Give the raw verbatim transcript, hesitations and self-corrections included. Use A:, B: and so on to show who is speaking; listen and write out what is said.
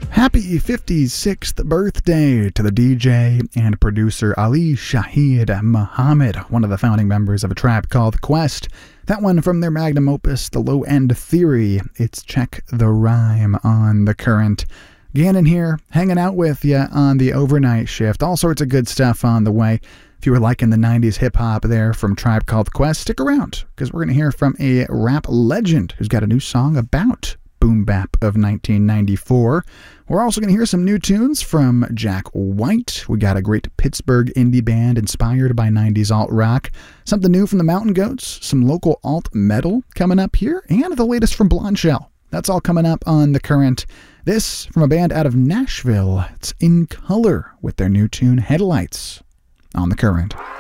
A: Happy fifty-sixth birthday to the D J and producer Ali Shaheed Muhammad, one of the founding members of a tribe called Quest. That one from their magnum opus, The Low End Theory. It's Check the Rhyme on The Current. Gannon here, hanging out with you on the overnight shift. All sorts of good stuff on the way. If you were liking the nineties hip-hop there from Tribe Called Quest, stick around, because we're going to hear from a rap legend who's got a new song about boom bap of nineteen ninety-four. We're also going to hear some new tunes from Jack White. We got a great Pittsburgh indie band inspired by nineties alt-rock. Something new from the Mountain Goats, some local alt-metal coming up here, and the latest from Blonde Shell. That's all coming up on The Current. This from a band out of Nashville. It's In Color with their new tune Headlights on The Current.